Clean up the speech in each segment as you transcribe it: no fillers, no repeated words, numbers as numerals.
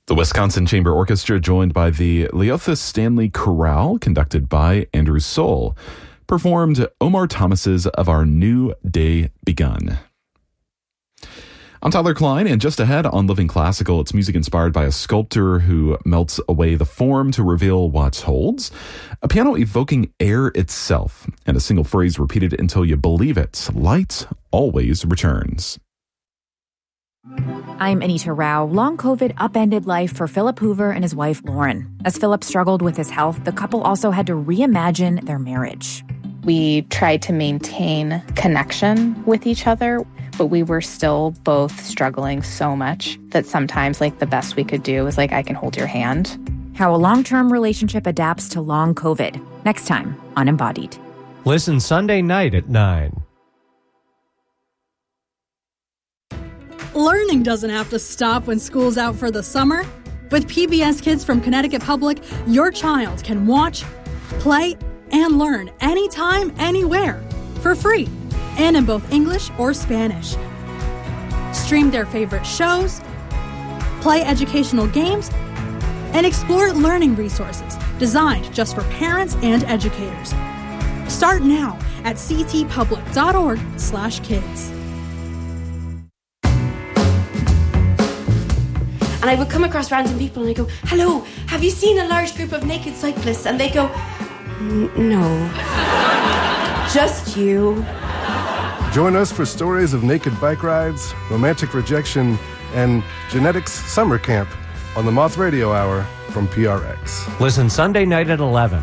The Wisconsin Chamber Orchestra, joined by the Leothis Stanley Chorale, conducted by Andrew Soul, performed Omar Thomas's Of Our New Day Begun. I'm Tyler Klein, and just ahead on Living Classical, it's music inspired by a sculptor who melts away the form to reveal what holds, a piano evoking air itself, and a single phrase repeated until you believe it: light always returns. I'm Anita Rao. Long COVID upended life for Philip Hoover and his wife, Lauren. As Philip struggled with his health, the couple also had to reimagine their marriage. We tried to maintain connection with each other, but we were still both struggling so much that sometimes, the best we could do was, I can hold your hand. How a long-term relationship adapts to long COVID. Next time on Embodied. Listen Sunday night at 9. Learning doesn't have to stop when school's out for the summer. With PBS Kids from Connecticut Public, your child can watch, play, and learn anytime, anywhere, for free, and in both English or Spanish. Stream their favorite shows, play educational games, and explore learning resources designed just for parents and educators. Start now at ctpublic.org/kids. And I would come across random people and I go, "Hello, have you seen a large group of naked cyclists?" And they go, "No, just you." Join us for stories of naked bike rides, romantic rejection, and genetics summer camp on the Moth Radio Hour from PRX. Listen Sunday night at 11.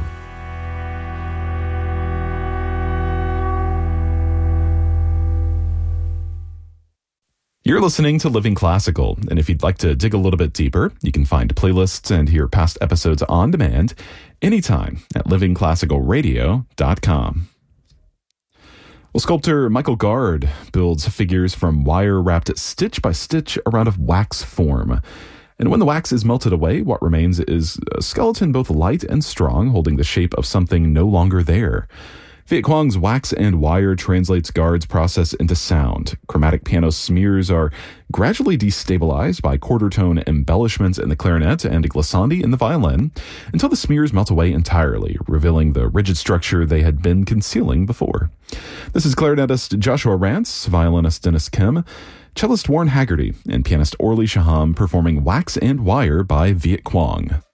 You're listening to Living Classical, and if you'd like to dig a little bit deeper, you can find playlists and hear past episodes on demand anytime at livingclassicalradio.com. Well, sculptor Michael Gard builds figures from wire wrapped stitch by stitch around a wax form. And when the wax is melted away, what remains is a skeleton both light and strong, holding the shape of something no longer there. Viet Quang's wax and wire translates Gard's process into sound. Chromatic piano smears are gradually destabilized by quarter tone embellishments in the clarinet and glissandi in the violin until the smears melt away entirely, revealing the rigid structure they had been concealing before. This is clarinetist Joshua Rance, violinist Dennis Kim, cellist Warren Haggerty, and pianist Orly Shaham performing Wax and Wire by Viet Quang.